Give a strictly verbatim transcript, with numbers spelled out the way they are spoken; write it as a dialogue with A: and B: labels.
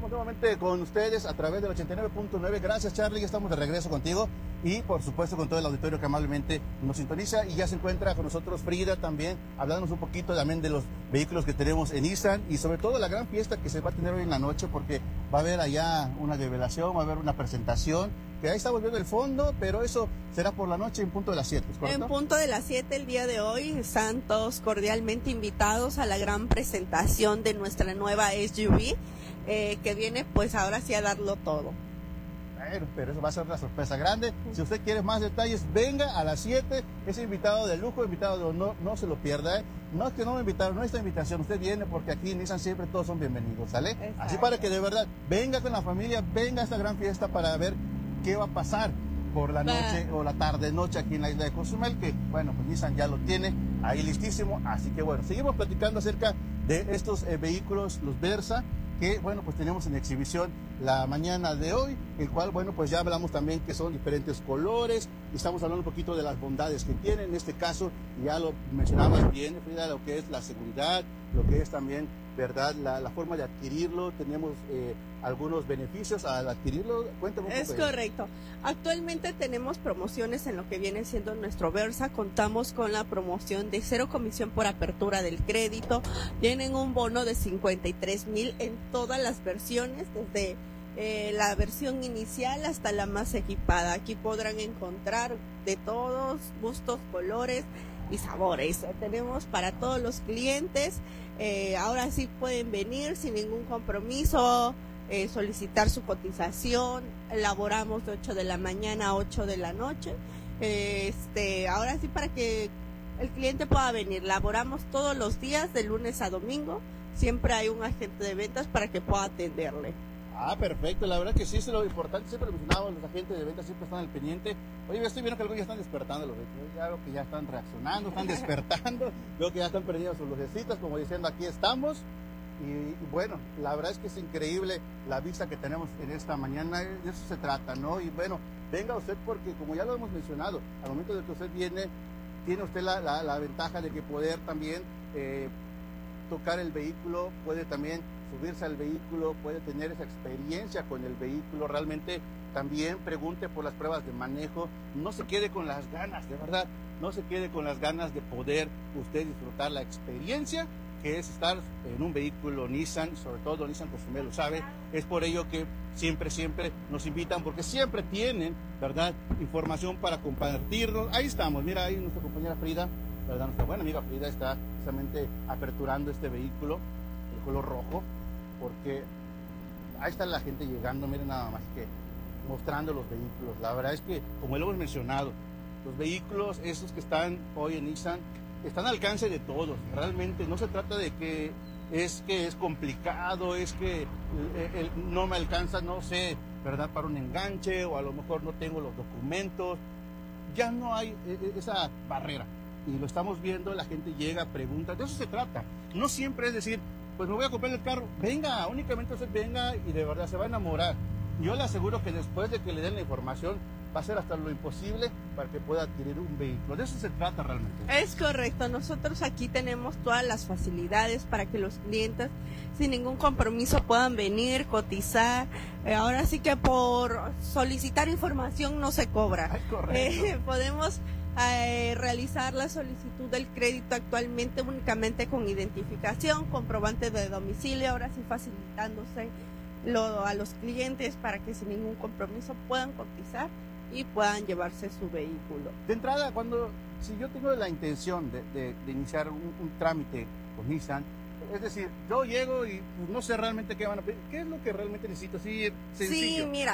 A: Estamos nuevamente con ustedes a través del ochenta y nueve punto nueve. Gracias, Charlie, ya estamos de regreso contigo y por supuesto con todo el auditorio que amablemente nos sintoniza, y ya se encuentra con nosotros Frida también, hablándonos un poquito también de los vehículos que tenemos en Nissan y sobre todo la gran fiesta que se va a tener hoy en la noche, porque va a haber allá una revelación, va a haber una presentación, que ahí estamos viendo el fondo, pero eso será por la noche en punto de las siete, ¿correcto?
B: En punto de las siete el día de hoy están todos cordialmente invitados a la gran presentación de nuestra nueva S U V, eh, que viene pues ahora sí a darlo todo.
A: Bueno, pero eso va a ser una sorpresa grande. Si usted quiere más detalles, venga a las siete, es invitado de lujo, invitado de honor, no se lo pierda, ¿eh? No es que no me invitaron, no es esta invitación, usted viene porque aquí en Nissan siempre todos son bienvenidos, ¿sale?
B: Exacto.
A: Así para que de verdad venga con la familia, venga a esta gran fiesta para ver qué va a pasar por la noche va. o la tarde noche aquí en la isla de Cozumel, que bueno, pues Nissan ya lo tiene ahí listísimo. Así que bueno, seguimos platicando acerca de estos eh, vehículos, los Versa, que bueno, pues tenemos en exhibición la mañana de hoy, el cual bueno, pues ya hablamos también que son diferentes colores, y estamos hablando un poquito de las bondades que tienen. En este caso ya lo mencionabas bien, Frida, lo que es la seguridad, lo que es también, verdad, la, la forma de adquirirlo. Tenemos eh, algunos beneficios al adquirirlo. Cuéntame un
B: Es
A: poco.
B: correcto. Actualmente tenemos promociones en lo que viene siendo nuestro Versa. Contamos con la promoción de cero comisión por apertura del crédito. Tienen un bono de cincuenta y tres mil en todas las versiones, desde eh, la versión inicial hasta la más equipada. Aquí podrán encontrar de todos gustos, colores y sabores. Tenemos para todos los clientes. Eh, ahora sí pueden venir sin ningún compromiso, eh, solicitar su cotización. Elaboramos de ocho de la mañana a ocho de la noche. Eh, este, ahora sí, para que el cliente pueda venir. Laboramos todos los días, de lunes a domingo. Siempre hay un agente de ventas para que pueda atenderle.
A: Ah, perfecto, la verdad que sí es lo importante, siempre lo mencionábamos, los agentes de ventas siempre están al pendiente. Oye, yo estoy viendo que algunos ya están despertando los vehículos, ya veo que ya están reaccionando, están despertando, veo que ya están perdiendo sus lucecitas, como diciendo aquí estamos. Y, y bueno, la verdad es que es increíble la vista que tenemos en esta mañana, de eso se trata, ¿no? Y bueno, venga usted porque como ya lo hemos mencionado, al momento de que usted viene, tiene usted la, la, la ventaja de que poder también eh, tocar el vehículo, puede también subirse al vehículo, puede tener esa experiencia con el vehículo. Realmente también pregunte por las pruebas de manejo, no se quede con las ganas, de verdad, no se quede con las ganas de poder usted disfrutar la experiencia que es estar en un vehículo Nissan, sobre todo Nissan Cozumel lo sabe. Es por ello que siempre, siempre nos invitan, porque siempre tienen, ¿verdad?, información para compartirnos. Ahí estamos, mira, ahí nuestra compañera Frida, ¿verdad?, nuestra buena amiga Frida está precisamente aperturando este vehículo, el color rojo, porque ahí está la gente llegando, miren nada más que mostrando los vehículos. La verdad es que, como lo hemos mencionado, los vehículos, esos que están hoy en Nissan, están al alcance de todos. Realmente no se trata de que es que es complicado, es que el, el, no me alcanza, no sé, ¿verdad?, para un enganche, o a lo mejor no tengo los documentos. Ya no hay esa barrera. Y lo estamos viendo, la gente llega, pregunta, de eso se trata. No siempre es decir, pues me voy a comprar el carro, venga, únicamente usted venga y de verdad se va a enamorar. Yo le aseguro que después de que le den la información, va a hacer hasta lo imposible para que pueda adquirir un vehículo. De eso se trata realmente.
B: Es correcto, nosotros aquí tenemos todas las facilidades para que los clientes sin ningún compromiso puedan venir, cotizar. Eh, ahora sí que por solicitar información no se cobra.
A: Ay, correcto.
B: Eh, podemos eh, realizar la solicitud del crédito actualmente únicamente con identificación, comprobante de domicilio, ahora sí facilitándose lo, a los clientes para que sin ningún compromiso puedan cotizar y puedan llevarse su vehículo.
A: De entrada, cuando si yo tengo la intención de, de, de iniciar un, un trámite con Nissan, es decir, yo llego y pues, no sé realmente qué van a pedir, qué es lo que realmente necesito, así sencillo.
B: Sí, mira,